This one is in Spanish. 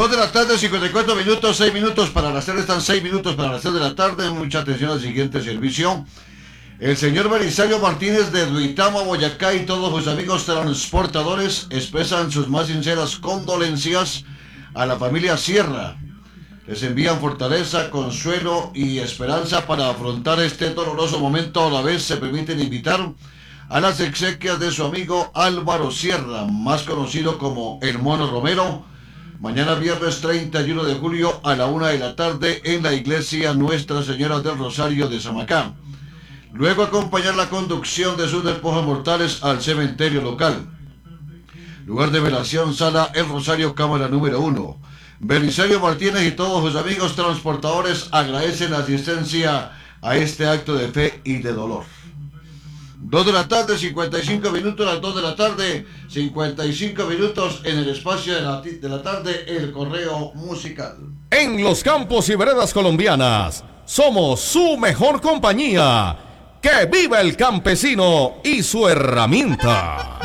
2 de la tarde, 54 minutos, 6 minutos para las 3, están 6 minutos para las 3 de la tarde. Mucha atención al siguiente servicio. El señor Belisario Martínez de Duitama, Boyacá, y todos sus amigos transportadores expresan sus más sinceras condolencias a la familia Sierra. Les envían fortaleza, consuelo y esperanza para afrontar este doloroso momento. A la vez se permiten invitar a las exequias de su amigo Álvaro Sierra, más conocido como El Mono Romero, mañana viernes 31 de julio a la 1 de la tarde en la iglesia Nuestra Señora del Rosario de Samacá. Luego acompañar la conducción de sus despojos mortales al cementerio local. Lugar de velación, sala El Rosario, cámara número 1. Belisario Martínez y todos sus amigos transportadores agradecen la asistencia a este acto de fe y de dolor. 2 de la tarde, 55 minutos, las 2 de la tarde, 55 minutos en el espacio de la tarde, el correo musical. En los campos y veredas colombianas, somos su mejor compañía. ¡Que viva el campesino y su herramienta!